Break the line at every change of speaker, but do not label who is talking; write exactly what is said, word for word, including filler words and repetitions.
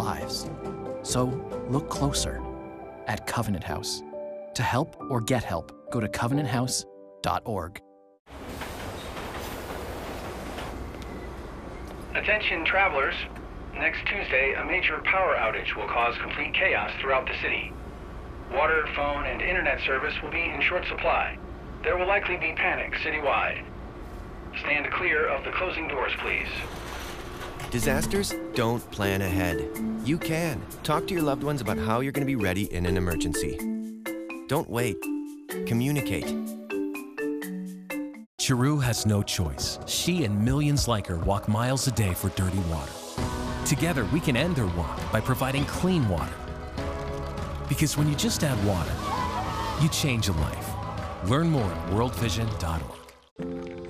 lives. So look closer at Covenant House. To help or get help, go to covenant house dot org.
Attention travelers. Next Tuesday, a major power outage will cause complete chaos throughout the city. Water, phone, and internet service will be in short supply. There will likely be panic citywide. Stand clear of the closing doors, please.
Disasters don't plan ahead. You can. Talk to your loved ones about how you're going to be ready in an emergency. Don't wait. Communicate.
Chiru has no choice. She and millions like her walk miles a day for dirty water. Together, we can end her walk by providing clean water. Because when you just add water, you change a life. Learn more at world vision dot org.